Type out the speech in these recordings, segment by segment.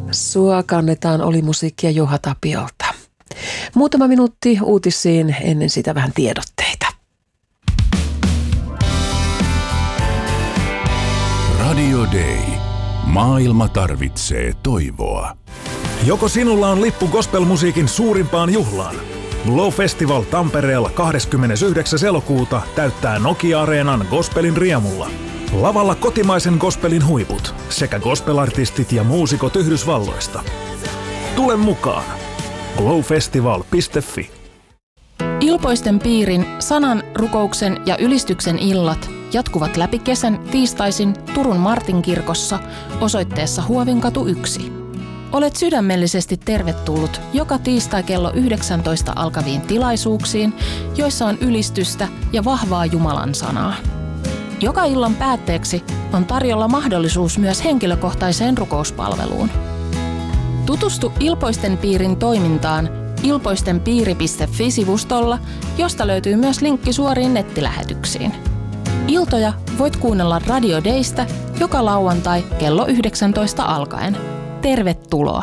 Sua kannetaan oli musiikkia Juha Tapiolta. Muutama minuutti uutisiin, ennen sitä vähän tiedotteita. Radio Day. Maailma tarvitsee toivoa. Joko sinulla on lippu gospelmusiikin suurimpaan juhlaan? Glow Festival Tampereella 29. elokuuta täyttää Nokia-areenan gospelin riemulla. Lavalla kotimaisen gospelin huiput sekä gospelartistit ja muusikot Yhdysvalloista. Tule mukaan! glowfestival.fi. Ilpoisten piirin, sanan, rukouksen ja ylistyksen illat jatkuvat läpi kesän tiistaisin Turun Martinkirkossa osoitteessa Huovinkatu 1. Olet sydämellisesti tervetullut joka tiistai kello 19 alkaviin tilaisuuksiin, joissa on ylistystä ja vahvaa Jumalan sanaa. Joka illan päätteeksi on tarjolla mahdollisuus myös henkilökohtaiseen rukouspalveluun. Tutustu Ilpoisten piirin toimintaan ilpoistenpiiri.fi-sivustolla, josta löytyy myös linkki suoriin nettilähetyksiin. Iltoja voit kuunnella Radio Daystä joka lauantai kello 19 alkaen. Tervetuloa!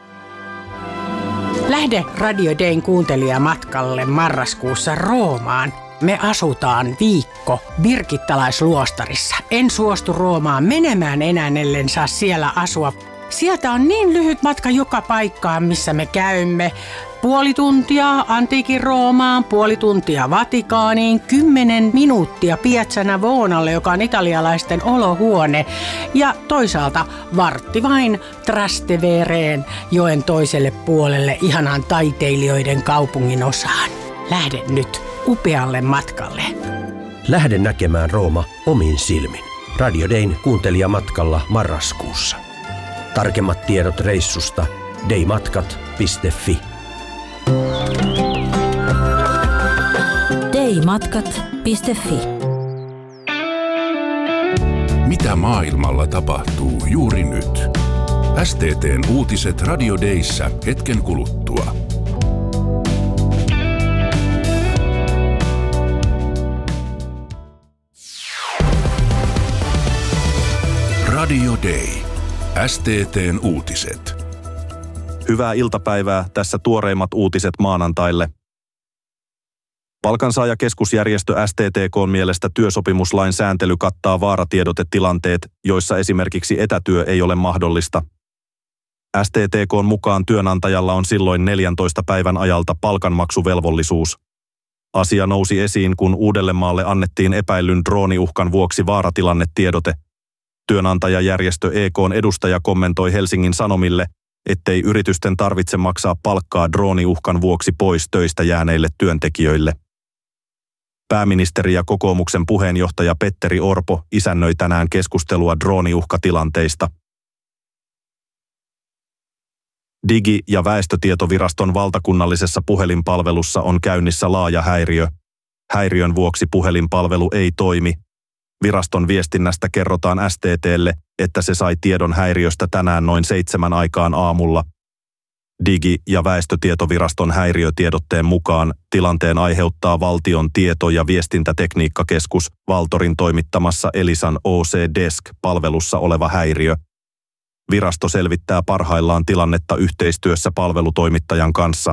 Lähde Radio Dayn kuuntelijamatkalle marraskuussa Roomaan. Me asutaan viikko birgittalaisluostarissa. En suostu Roomaan menemään enää, ellen saa siellä asua. Sieltä on niin lyhyt matka joka paikkaan, missä me käymme. 0,5 tuntia antiikin Roomaan, 0,5 tuntia Vatikaaniin, 10 minuuttia Piazza Navonalle, joka on italialaisten olohuone. Ja toisaalta vartti vain Trastevereen, joen toiselle puolelle, ihanaan taiteilijoiden kaupungin osaan. Lähde nyt upealle matkalle. Lähde näkemään Rooma omin silmin. Radio Dayn kuuntelijamatkalla marraskuussa. Tarkemmat tiedot reissusta daymatkat.fi. daymatkat.fi. Mitä maailmalla tapahtuu juuri nyt? STT:n uutiset Radio Dayssä hetken kuluttua. Radio Day. STT:n uutiset. Hyvää iltapäivää, tässä tuoreimmat uutiset maanantaille. Palkansaajakeskusjärjestö STTK:n mielestä työsopimuslain sääntely kattaa vaaratiedote-tilanteet, joissa esimerkiksi etätyö ei ole mahdollista. STTK:n mukaan työnantajalla on silloin 14 päivän ajalta palkanmaksuvelvollisuus. Asia nousi esiin, kun Uudellemaalle annettiin epäillyn drooniuhkan vuoksi vaaratilannetiedote. Työnantajajärjestö EK:n edustaja kommentoi Helsingin Sanomille, ettei yritysten tarvitse maksaa palkkaa drooniuhkan vuoksi pois töistä jääneille työntekijöille. Pääministeri ja kokoomuksen puheenjohtaja Petteri Orpo isännöi tänään keskustelua drooniuhkatilanteista. Digi- ja väestötietoviraston valtakunnallisessa puhelinpalvelussa on käynnissä laaja häiriö. Häiriön vuoksi puhelinpalvelu ei toimi. Viraston viestinnästä kerrotaan STT:lle, että se sai tiedon häiriöstä tänään noin 7 aikaan aamulla. Digi- ja väestötietoviraston häiriötiedotteen mukaan tilanteen aiheuttaa Valtion tieto- ja viestintätekniikkakeskus Valtorin toimittamassa Elisan OC-Desk-palvelussa oleva häiriö. Virasto selvittää parhaillaan tilannetta yhteistyössä palvelutoimittajan kanssa.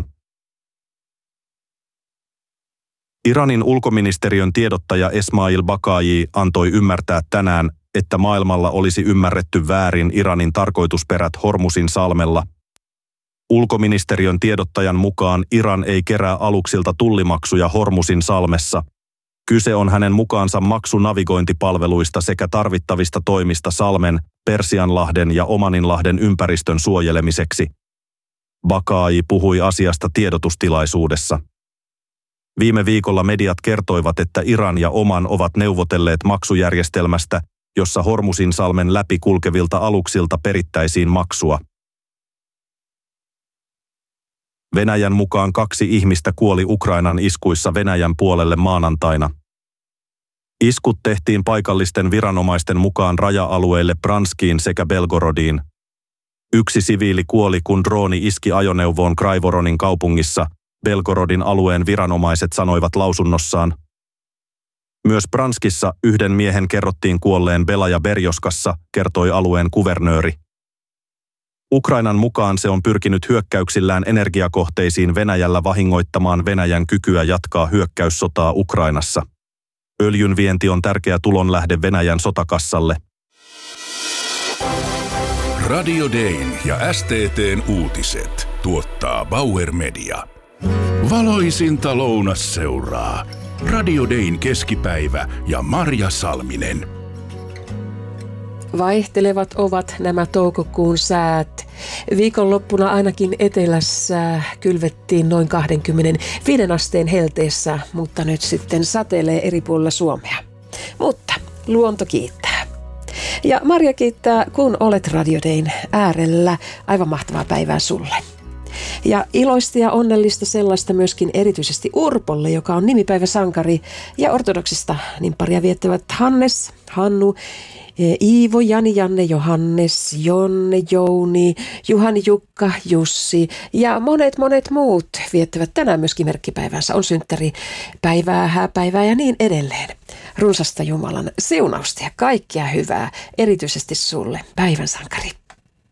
Iranin ulkoministeriön tiedottaja Esmail Baqai antoi ymmärtää tänään, että maailmalla olisi ymmärretty väärin Iranin tarkoitusperät Hormuzin salmella. Ulkoministeriön tiedottajan mukaan Iran ei kerää aluksilta tullimaksuja Hormuzin salmessa. Kyse on hänen mukaansa maksunavigointipalveluista sekä tarvittavista toimista salmen, Persianlahden ja Omaninlahden ympäristön suojelemiseksi. Baqai puhui asiasta tiedotustilaisuudessa. Viime viikolla mediat kertoivat, että Iran ja Oman ovat neuvotelleet maksujärjestelmästä, jossa Hormuzin salmen läpi kulkevilta aluksilta perittäisiin maksua. Venäjän mukaan 2 ihmistä kuoli Ukrainan iskuissa Venäjän puolelle maanantaina. Iskut tehtiin paikallisten viranomaisten mukaan raja-alueille Branskiin sekä Belgorodiin. 1 siviili kuoli, kun drooni iski ajoneuvoon Kraivoronin kaupungissa, Belgorodin alueen viranomaiset sanoivat lausunnossaan. Myös Branskissa 1 miehen kerrottiin kuolleen Belaja Berjoskassa, kertoi alueen kuvernööri. Ukrainan mukaan se on pyrkinyt hyökkäyksillään energiakohteisiin Venäjällä vahingoittamaan Venäjän kykyä jatkaa hyökkäyssotaa Ukrainassa. Öljyn vienti on tärkeä tulonlähde Venäjän sotakassalle. Radio Dayn ja STT:n uutiset tuottaa Bauer Media. Valoisinta lounasseuraa. Radio Dayn keskipäivä ja Marja Salminen. Vaihtelevat ovat nämä toukokuun säät. Viikonloppuna ainakin etelässä kylvettiin noin 25 asteen helteessä, mutta nyt sitten satelee eri puolilla Suomea. Mutta luonto kiittää. Ja Marja kiittää, kun olet Radio Dayn äärellä. Aivan mahtavaa päivää sulle. Ja iloista ja onnellista sellaista myöskin erityisesti Urpolle, joka on nimipäiväsankari, ja ortodoksista nimpparia viettävät Hannes, Hannu, Iivo, Jani, Janne, Johannes, Jonne, Jouni, Juhani, Jukka, Jussi ja monet muut viettävät tänään myöskin merkkipäivänsä. On synttäripäivää, hääpäivää ja niin edelleen. Runsasta Jumalan siunausta ja kaikkea hyvää, erityisesti sulle, päivän sankari.